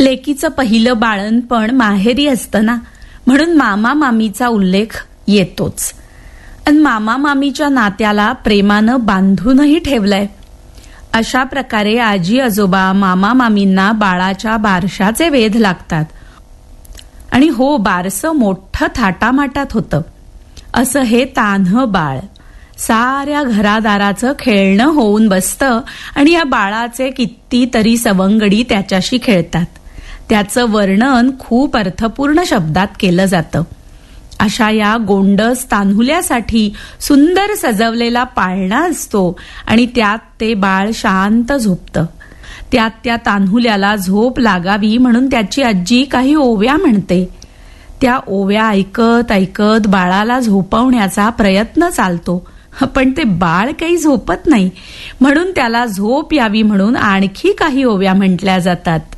लेकीचं पहिलं बाळणपण माहेरी असतं ना, म्हणून मामा मामीचा उल्लेख येतोच. आणि मामा मामीच्या नात्याला प्रेमानं बांधूनही ठेवलंय. अशा प्रकारे आजी आजोबा मामा मामींना बाळाच्या बारशाचे वेध लागतात. आणि हो, बारसं मोठं थाटामाटात होतं. असं हे तान्हं बाळ साऱ्या घरादाराचं खेळणं होऊन बसतं आणि या बाळाचे कितीतरी सवंगडी त्याच्याशी खेळतात. त्याचं वर्णन खूप अर्थपूर्ण शब्दात केलं जातं. अशा या गोंडस तान्हुल्यासाठी सुंदर सजवलेला पाळणा असतो आणि त्यात ते बाळ शांत झोपतं. त्यात त्या तान्हुल्याला झोप लागावी म्हणून त्याची आजी काही ओव्या म्हणते. त्या ओव्या ऐकत ऐकत बाळाला झोपवण्याचा प्रयत्न चालतो, पण ते बाळ काही झोपत नाही. म्हणून त्याला झोप यावी म्हणून आणखी काही ओव्या म्हटल्या जातात.